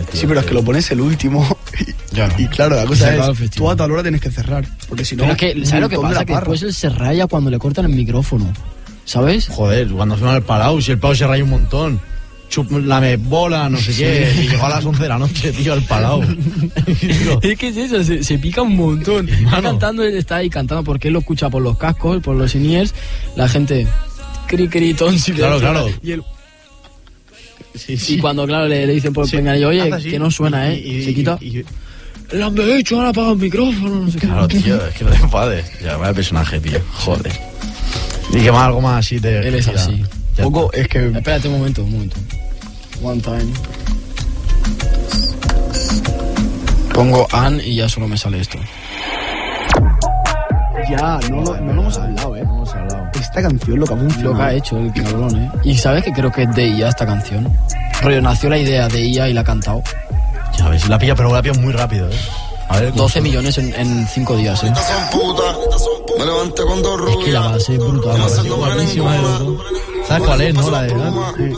Sí, pero es que lo pones el último y claro, la cosa es, tú a tal hora tienes que cerrar, porque si no... Pero es que, ¿sabes lo que pasa? Que después él se raya cuando le cortan el micrófono, ¿sabes? Joder, cuando suena el Palau, si el Palau se raya un montón. La bola, no sé qué, y llegó a las 11 de la noche, tío, al Palau. Es que es eso, se pica un montón. Está cantando, él está ahí cantando porque él lo escucha por los cascos, por los in-ears. La gente, cri, tonsi. Claro. Y él... Sí. Y cuando, claro, le dicen por el pinganillo, oye, que no suena, y se quita. Le han dicho, ahora apaga el micrófono, no sé qué. Claro, tío, es que no te enfades. Ya, vaya personaje, tío, joder. Y que más, algo más así de... Él es así. Poco, es que... Espérate un momento. One time. Pongo Ann y ya solo me sale esto. Ya, no lo hemos hablado, No hemos hablado. Esta canción lo que ha funcionado. Lo que ha hecho el cabrón, Y sabes que creo que es de IA esta canción. Rollo, nació la idea de IA y la ha cantado. Ya ves, la pilla, pero la pilla muy rápido, A ver, 12 millones en 5 días, Es que la base es brutal. Buenísima, ¿sabes cuál es, no? La de...